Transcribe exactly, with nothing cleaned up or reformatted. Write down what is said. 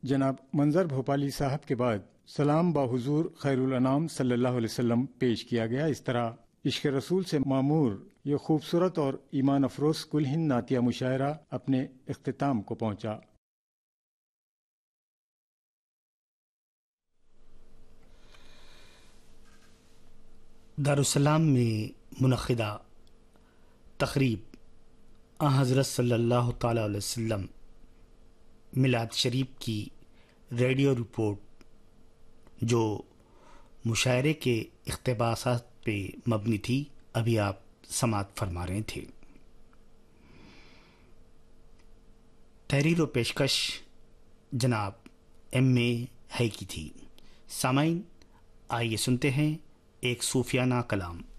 जनाब मंजर भोपाली साहब के बाद सलाम बाहुजूर खैरुल अनाम सल्लल्लाहु अलैहि वसल्लम पेश किया गया। इस तरह इश्क रसूल से मामूर ये खूबसूरत और ईमान अफरोज कुलहिन नातिया मुशायरा अपने इख्तिताम को पहुंचा। दारुस्सलाम में मुनक़िदा तक़रीब आ हज़रत सल्लल्लाहु तआला अलैहि वसल्लम मिलाद शरीफ की रेडियो रिपोर्ट जो मुशायरे के इक़्तिबासात पे मबनी थी, अभी आप समात फरमा रहे थे। तहरीर व पेशकश जनाब एम ए है की थी। सामाइन, आइए सुनते हैं एक सूफियाना कलाम।